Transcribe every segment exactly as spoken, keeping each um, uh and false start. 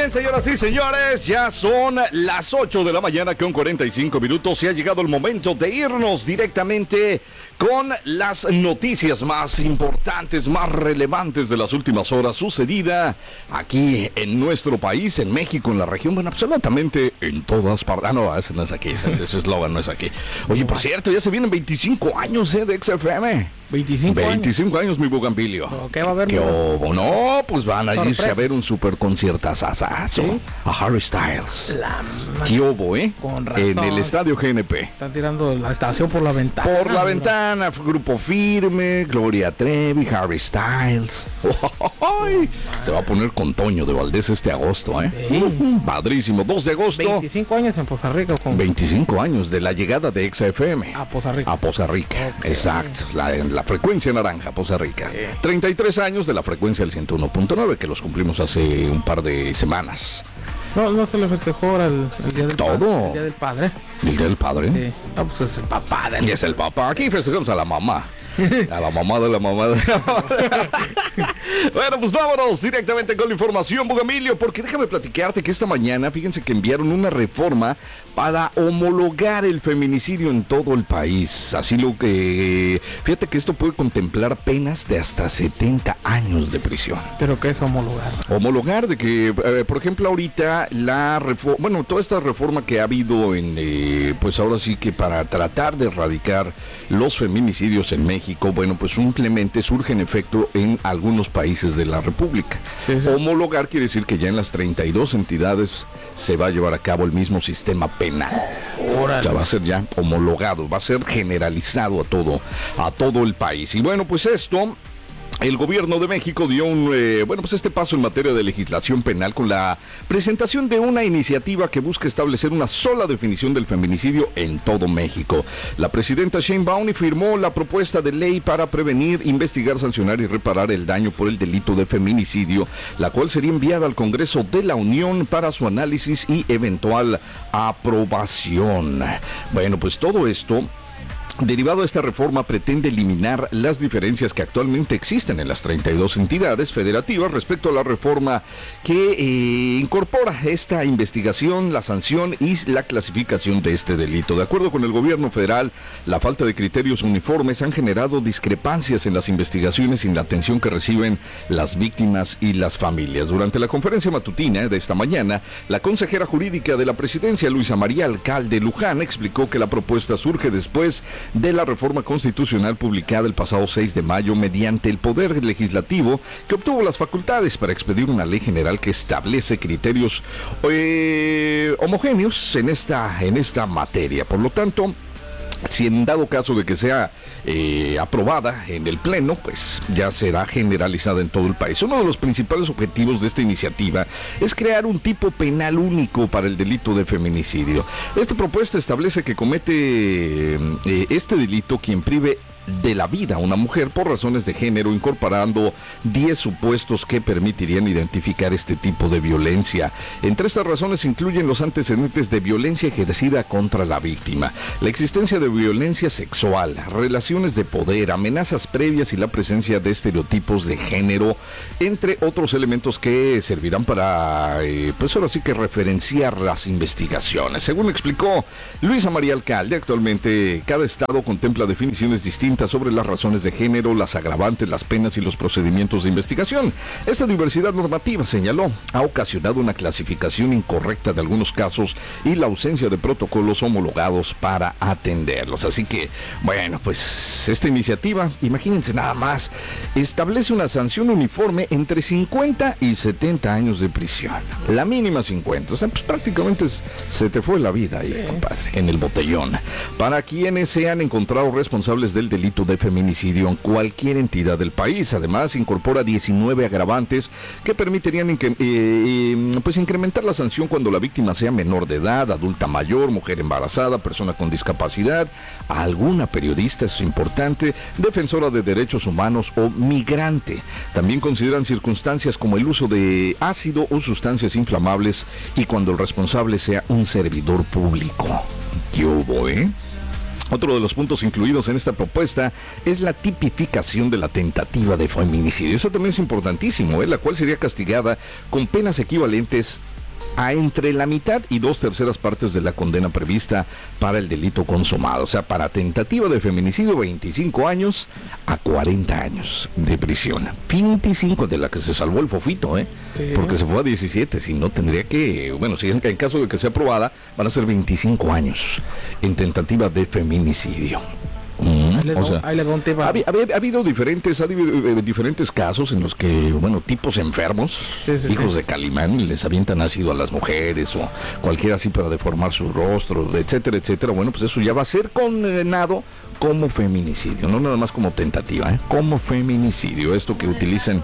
bien, señoras y señores, ya son las ocho de la mañana con cuarenta y cinco minutos y ha llegado el momento de irnos directamente con las noticias más importantes, más relevantes de las últimas horas sucedida aquí en nuestro país, en México, en la región, bueno, absolutamente en todas partes. Ah, no, ese no es aquí, ese eslogan no es aquí. Oye, por cierto, ya se vienen veinticinco años eh, de X F M. veinticinco años. veinticinco años, mi bugambilio. ¿Qué va a haber? ¿Qué hubo? No, pues van a irse Sorpresas. a ver un super conciertazazazo. ¿Sí? A Harry Styles. La ¿Qué hubo, eh? Con razón. En el estadio G N P. Están tirando la estación por la ventana. Por la ventana, Grupo Firme, Gloria Trevi, Harry Styles. ¡Ay! Se va a poner con Toño de Valdés este agosto, ¿eh? Sí. Uh, padrísimo, dos de agosto. veinticinco años en Poza Rica. Con... veinticinco años de la llegada de X F M. A Poza Rica. A Poza Rica, Ok. exacto. La, la frecuencia naranja, Poza Rica. Sí. treinta y tres años de la frecuencia del ciento uno punto nueve, que los cumplimos hace un par de semanas. No, no se le festejó ahora el, el día del Todo. padre. El día del padre. El día del padre. Sí. No, pues es el papá del... Y es el papá. Aquí festejamos a la mamá. A la mamá de la mamá de la mamá. Bueno, pues vámonos directamente con la información, Bugamilio, porque déjame platicarte que esta mañana, fíjense que enviaron una reforma para homologar el feminicidio en todo el país. Así lo que... Fíjate que esto puede contemplar penas de hasta setenta años de prisión. Pero ¿qué es homologar? Homologar de que, eh, por ejemplo, ahorita la reforma, bueno, toda esta reforma que ha habido en, eh, pues ahora sí que para tratar de erradicar los feminicidios en México, bueno, pues simplemente surge en efecto en algunos países de la República. Sí, sí. Homologar quiere decir que ya en las treinta y dos entidades se va a llevar a cabo el mismo sistema penal. O sea, va a ser ya homologado, va a ser generalizado a todo, a todo el país. Y bueno, pues esto... El gobierno de México dio un, eh, bueno, pues este paso en materia de legislación penal con la presentación de una iniciativa que busca establecer una sola definición del feminicidio en todo México. La presidenta Sheinbaum firmó la propuesta de ley para prevenir, investigar, sancionar y reparar el daño por el delito de feminicidio, la cual sería enviada al Congreso de la Unión para su análisis y eventual aprobación. Bueno, pues todo esto... Derivado de esta reforma, pretende eliminar las diferencias que actualmente existen en las treinta y dos entidades federativas respecto a la reforma que eh, incorpora esta investigación, la sanción y la clasificación de este delito. De acuerdo con el gobierno federal, la falta de criterios uniformes han generado discrepancias en las investigaciones y en la atención que reciben las víctimas y las familias. Durante la conferencia matutina de esta mañana, la consejera jurídica de la presidencia, Luisa María Alcalde Luján, explicó que la propuesta surge después de la reforma constitucional publicada el pasado seis de mayo mediante el Poder Legislativo, que obtuvo las facultades para expedir una ley general que establece criterios eh, homogéneos en esta, en esta materia. Por lo tanto, si en dado caso de que sea eh, aprobada en el Pleno, pues ya será generalizada en todo el país. Uno de los principales objetivos de esta iniciativa es crear un tipo penal único para el delito de feminicidio. Esta propuesta establece que comete eh, este delito quien prive de la vida a una mujer por razones de género, incorporando diez supuestos que permitirían identificar este tipo de violencia. Entre estas razones incluyen los antecedentes de violencia ejercida contra la víctima, la existencia de violencia sexual, relaciones de poder, amenazas previas y la presencia de estereotipos de género, entre otros elementos que servirán para, eh, pues ahora sí que referenciar las investigaciones. Según explicó Luisa María Alcalde, actualmente cada estado contempla definiciones distintas sobre las razones de género, las agravantes, las penas y los procedimientos de investigación. Esta diversidad normativa, señaló, ha ocasionado una clasificación incorrecta de algunos casos y la ausencia de protocolos homologados para atenderlos. Así que, bueno, pues esta iniciativa, imagínense nada más, establece una sanción uniforme entre cincuenta y setenta años de prisión. La mínima cincuenta, o sea, pues prácticamente se te fue la vida ahí, sí, compadre, en el botellón. Para quienes se han encontrado responsables del delito de feminicidio en cualquier entidad del país. Además, incorpora diecinueve agravantes que permitirían inque- eh, pues incrementar la sanción cuando la víctima sea menor de edad, adulta mayor, mujer embarazada, persona con discapacidad, alguna periodista, eso es importante, defensora de derechos humanos o migrante. También consideran circunstancias como el uso de ácido o sustancias inflamables y cuando el responsable sea un servidor público. ¿Qué hubo, eh? Otro de los puntos incluidos en esta propuesta es la tipificación de la tentativa de feminicidio. Eso también es importantísimo, ¿eh? La cual sería castigada con penas equivalentes a entre la mitad y dos terceras partes de la condena prevista para el delito consumado. O sea, para tentativa de feminicidio, veinticinco años a cuarenta años de prisión. veinticinco, de la que se salvó el fofito, ¿eh? Sí. Porque se fue a diecisiete, si no tendría que, bueno, si es que en caso de que sea aprobada, van a ser veinticinco años en tentativa de feminicidio. Mm, ahí, le o sea, ahí le doy un tema. Ha, ha, ha habido diferentes, ha habido diferentes casos en los que, bueno, tipos enfermos, sí, sí, hijos sí. de Calimán, les avientan ácido a las mujeres o cualquiera así para deformar su rostro, etcétera, etcétera. Bueno, pues eso ya va a ser condenado como feminicidio, no nada más como tentativa, ¿eh? Como feminicidio, esto que utilizan.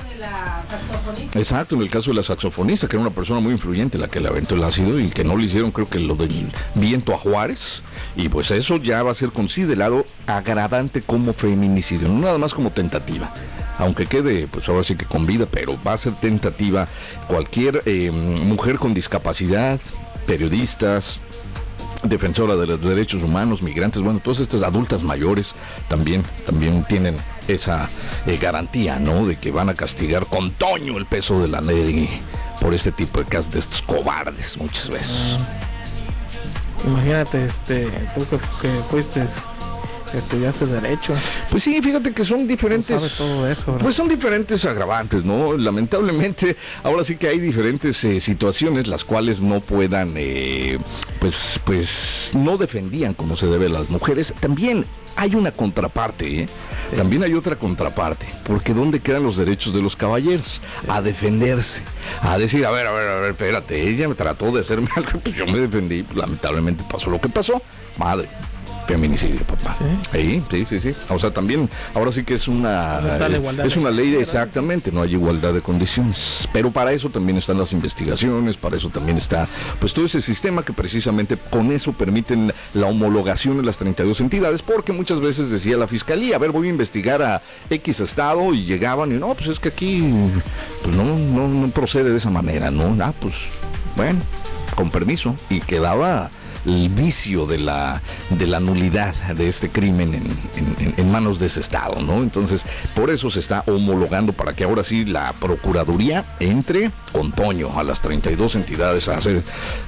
Exacto, en el caso de la saxofonista, que era una persona muy influyente la que le aventó el ácido y que no le hicieron, creo que lo del viento a Juárez, y pues eso ya va a ser considerado agravante como feminicidio, no nada más como tentativa, aunque quede pues ahora sí que con vida, pero va a ser tentativa. Cualquier eh, mujer con discapacidad, periodistas, defensora de los derechos humanos, migrantes, bueno, todas estas adultas mayores también, también tienen esa eh, garantía, ¿no? De que van a castigar con toño el peso de la ley por este tipo de casos de estos cobardes muchas veces. Uh, imagínate, este, tú que, que fuiste, estudiaste derecho. Pues sí, fíjate que son diferentes. ¿Sabes todo eso? Pues son diferentes agravantes, ¿no? Lamentablemente, ahora sí que hay diferentes eh, situaciones las cuales no puedan, eh, pues, pues, no defendían como se debe a las mujeres. También hay una contraparte, ¿eh? Sí. También hay otra contraparte, porque ¿dónde quedan los derechos de los caballeros? Sí. A defenderse, a decir, a ver, a ver, a ver, espérate, ella me trató de hacerme algo, pues yo me defendí, pues lamentablemente pasó lo que pasó, madre. Feminicidio, papá. ¿Sí? Sí, sí, sí, sí. O sea, también, ahora sí que es una eh, es una ley de, exactamente, no hay igualdad de condiciones. Pero para eso también están las investigaciones, para eso también está, pues todo ese sistema que precisamente con eso permiten la homologación de las treinta y dos entidades, porque muchas veces decía la fiscalía, a ver, voy a investigar a X estado, y llegaban y no, pues es que aquí pues no, no, no procede de esa manera, ¿no? Ah, pues, bueno, con permiso, y quedaba el vicio de la de la nulidad de este crimen en, en, en manos de ese estado, ¿no? Entonces, por eso se está homologando para que ahora sí la Procuraduría entre con toño a las treinta y dos entidades a hacer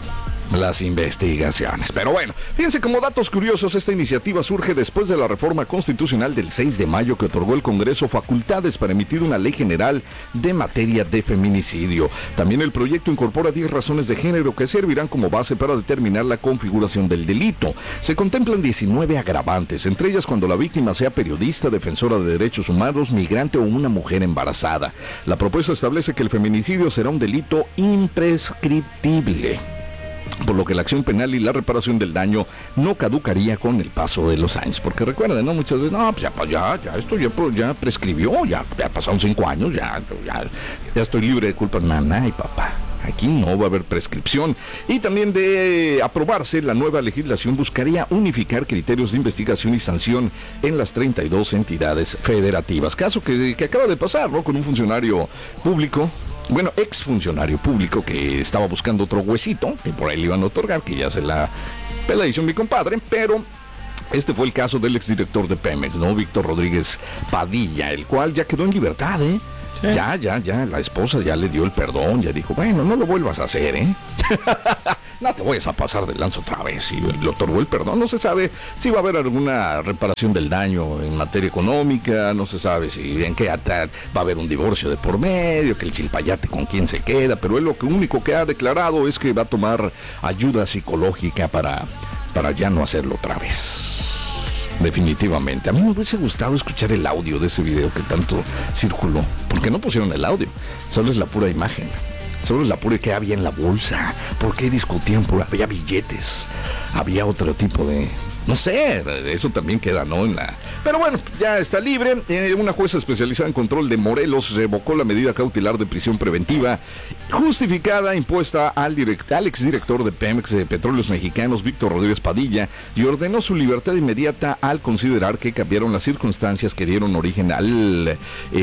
las investigaciones. Pero bueno, fíjense, como datos curiosos, esta iniciativa surge después de la reforma constitucional del seis de mayo que otorgó el Congreso facultades para emitir una ley general de materia de feminicidio. También el proyecto incorpora diez razones de género que servirán como base para determinar la configuración del delito. Se contemplan diecinueve agravantes, entre ellas cuando la víctima sea periodista, defensora de derechos humanos, migrante o una mujer embarazada. La propuesta establece que el feminicidio será un delito imprescriptible, por lo que la acción penal y la reparación del daño no caducaría con el paso de los años. Porque recuerden, ¿no? Muchas veces, no, pues ya, ya, ya esto ya, ya prescribió, ya, ya pasaron cinco años, ya, ya, ya estoy libre de culpa. Mamá y papá, aquí no va a haber prescripción. Y también de aprobarse, la nueva legislación buscaría unificar criterios de investigación y sanción en las treinta y dos entidades federativas. Caso que, que acaba de pasar, ¿no? Con un funcionario público, bueno, exfuncionario público que estaba buscando otro huesito, que por ahí le iban a otorgar, que ya se la peladición mi compadre, pero este fue el caso del exdirector de Pemex, ¿no? Víctor Rodríguez Padilla, el cual ya quedó en libertad, ¿eh? Sí. Ya, ya, ya, la esposa ya le dio el perdón, ya dijo, bueno, no lo vuelvas a hacer, ¿eh? No te vayas a pasar de lanza otra vez. Y le otorgó el perdón. No se sabe si va a haber alguna reparación del daño en materia económica, no se sabe si en qué atar va a haber un divorcio de por medio, que el chilpayate con quién se queda, pero él lo único que ha declarado es que va a tomar ayuda psicológica para, para ya no hacerlo otra vez. Definitivamente. A mí me hubiese gustado escuchar el audio de ese video que tanto circuló. ¿Por qué no pusieron el audio? Solo es la pura imagen. Solo es la pura que había en la bolsa. ¿Por qué discutían? Por... Había billetes. Había otro tipo de... No sé, eso también queda, ¿no? En la... Pero bueno, ya está libre. Eh, una jueza especializada en control de Morelos revocó la medida cautelar de prisión preventiva justificada impuesta al, direct... al exdirector de Pemex de Petróleos Mexicanos, Víctor Rodríguez Padilla, y ordenó su libertad inmediata al considerar que cambiaron las circunstancias que dieron origen al...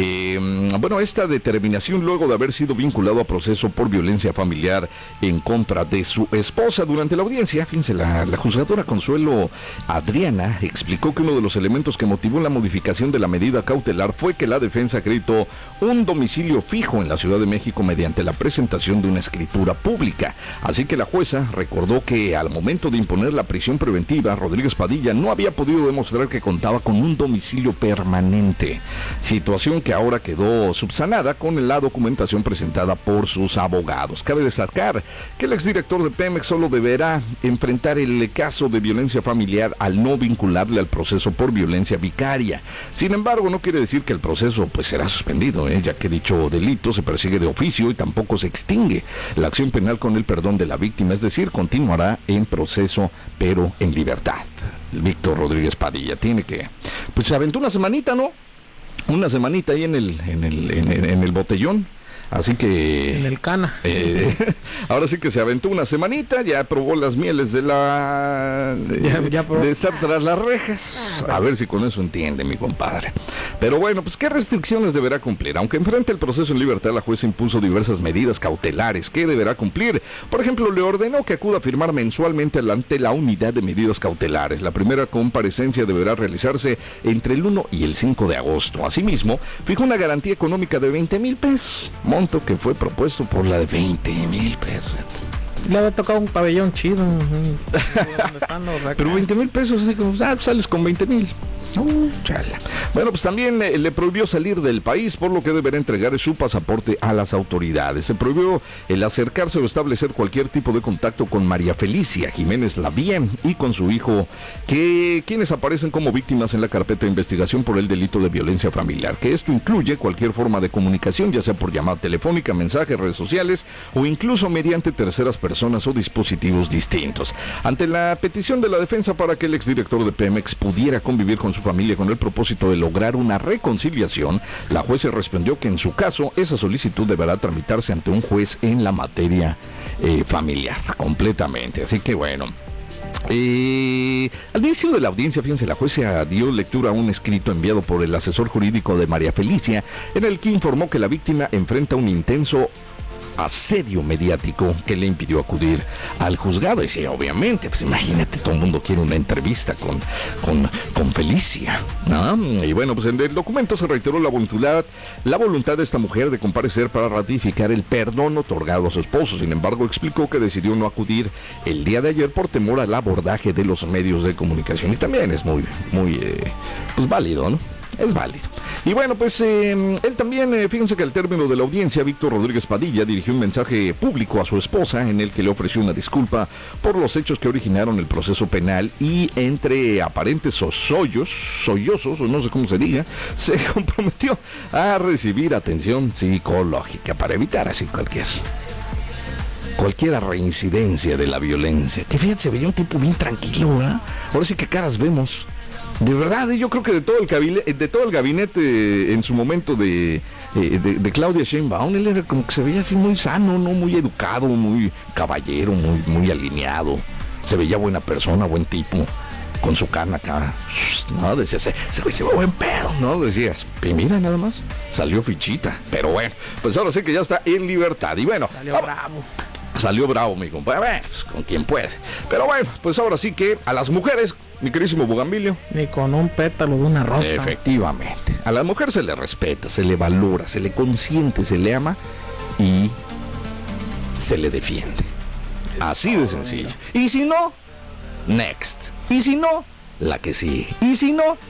Eh, bueno, esta determinación luego de haber sido vinculado a proceso por violencia familiar en contra de su esposa. Durante la audiencia, fíjense, la, la juzgadora Consuelo Adriana explicó que uno de los elementos que motivó la modificación de la medida cautelar fue que la defensa acreditó un domicilio fijo en la Ciudad de México mediante la presentación de una escritura pública. Así que la jueza recordó que al momento de imponer la prisión preventiva, Rodríguez Padilla no había podido demostrar que contaba con un domicilio permanente, situación que ahora quedó subsanada con la documentación presentada por sus abogados. Cabe destacar que el exdirector de Pemex solo deberá enfrentar el caso de violencia familiar al no vincularle al proceso por violencia vicaria. Sin embargo, no quiere decir que el proceso pues será suspendido, ¿eh? ya que dicho delito se persigue de oficio y tampoco se extingue la acción penal con el perdón de la víctima, es decir, continuará en proceso pero en libertad. Víctor Rodríguez Padilla tiene que, pues se aventó una semanita, ¿no? Una semanita ahí en el, en el, en el, en el botellón. Así que... En el cana. Eh, ahora sí que se aventó una semanita, ya probó las mieles de la... De, ya, ya de estar tras las rejas. A ver si con eso entiende mi compadre. Pero bueno, pues ¿qué restricciones deberá cumplir? Aunque enfrente el proceso en libertad, la jueza impuso diversas medidas cautelares. ¿Qué deberá cumplir? Por ejemplo, le ordenó que acuda a firmar mensualmente ante la unidad de medidas cautelares. La primera comparecencia deberá realizarse entre el uno y el cinco de agosto. Asimismo, fijó una garantía económica de veinte mil pesos. Que fue propuesto por la de veinte mil pesos. Le había tocado un pabellón chido. Pero veinte mil pesos, así como, ah, sales con veinte mil. Uh, chala. Bueno, pues también eh, le prohibió salir del país, por lo que deberá entregar su pasaporte a las autoridades. Se prohibió el acercarse o establecer cualquier tipo de contacto con María Felicia Jiménez Lavien y con su hijo, que quienes aparecen como víctimas en la carpeta de investigación por el delito de violencia familiar, que esto incluye cualquier forma de comunicación, ya sea por llamada telefónica, mensajes, redes sociales o incluso mediante terceras personas o dispositivos distintos. Ante la petición de la defensa para que el exdirector de Pemex pudiera convivir con su familia con el propósito de lograr una reconciliación, la jueza respondió que en su caso esa solicitud deberá tramitarse ante un juez en la materia eh, familiar completamente. Así que bueno, Eh, al inicio de la audiencia, fíjense, la jueza dio lectura a un escrito enviado por el asesor jurídico de María Felicia, en el que informó que la víctima enfrenta un intenso asedio mediático que le impidió acudir al juzgado. Y sí, obviamente, pues imagínate, todo el mundo quiere una entrevista con, con, con Felicia, ¿no? Y bueno, pues en el documento se reiteró la voluntad, la voluntad de esta mujer de comparecer para ratificar el perdón otorgado a su esposo. Sin embargo, explicó que decidió no acudir el día de ayer por temor al abordaje de los medios de comunicación. Y también es muy, muy, eh, pues válido, ¿no? Es válido. Y bueno, pues eh, él también, eh, fíjense que al término de la audiencia, Víctor Rodríguez Padilla dirigió un mensaje público a su esposa en el que le ofreció una disculpa por los hechos que originaron el proceso penal y entre aparentes sosollos, sollozos, o no sé cómo se diga, se comprometió a recibir atención psicológica para evitar así cualquier... cualquier reincidencia de la violencia. Que fíjate, se veía un tipo bien tranquilo, ¿verdad? Ahora sí que caras vemos. De verdad, yo creo que de todo el gabinete, de todo el gabinete en su momento de, de, de Claudia Sheinbaum, él era como que se veía así muy sano, no muy educado, muy caballero, muy, muy alineado. Se veía buena persona, buen tipo, con su carne acá, ¿no? Decías, se, se, se ve buen pedo, ¿no? Decías, y mira nada más, salió fichita. Pero bueno, pues ahora sí que ya está en libertad. Y bueno, salió vamos. bravo. Salió bravo, mi compadre, bueno, pues con quien puede. Pero bueno, pues ahora sí que a las mujeres, mi querísimo Bugambilio. Ni con un pétalo de una rosa. Efectivamente. A la mujer se le respeta, se le valora, se le consiente, se le ama y se le defiende. Así de sencillo. Y si no, next. Y si no, la que sigue. Y si no,